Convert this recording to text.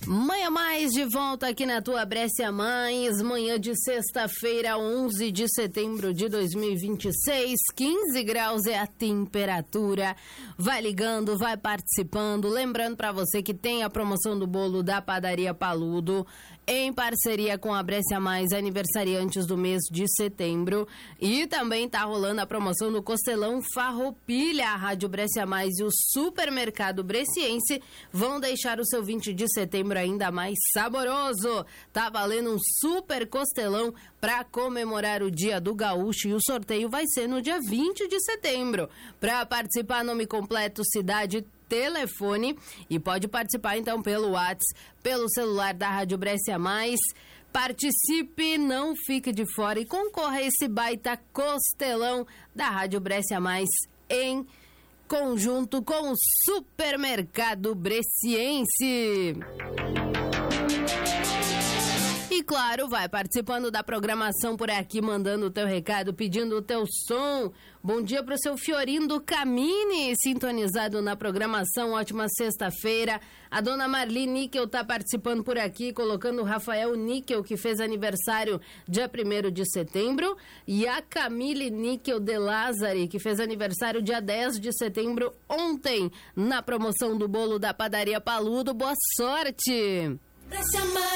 Manhã Mais de volta aqui na tua Brescia Mais, manhã de sexta-feira, 11 de setembro de 2026, 15 graus é a temperatura. Vai ligando, vai participando, lembrando para você que tem a promoção do bolo da Padaria Paludo, em parceria com a Brescia Mais, aniversariantes do mês de setembro, e também tá rolando a promoção do Costelão Farroupilha. A Rádio Brescia Mais e o Supermercado Bresciense vão deixar o seu 20 de setembro ainda mais saboroso. Tá valendo um super costelão para comemorar o Dia do Gaúcho e o sorteio vai ser no dia 20 de setembro. Para participar, nome completo, cidade, telefone, e pode participar então pelo WhatsApp, pelo celular da Rádio Brescia Mais. Participe, não fique de fora e concorra a esse baita costelão da Rádio Brescia Mais em conjunto com o Supermercado Bresciense. E claro, vai participando da programação por aqui, mandando o teu recado, pedindo o teu som. Bom dia pro seu Fiorindo Camini, sintonizado na programação. Ótima sexta-feira. A dona Marli Níquel tá participando por aqui, colocando o Rafael Níquel, que fez aniversário dia 1º de setembro, e a Camille Níquel de Lázari, que fez aniversário dia 10 de setembro, ontem, na promoção do bolo da Padaria Paludo. Boa sorte!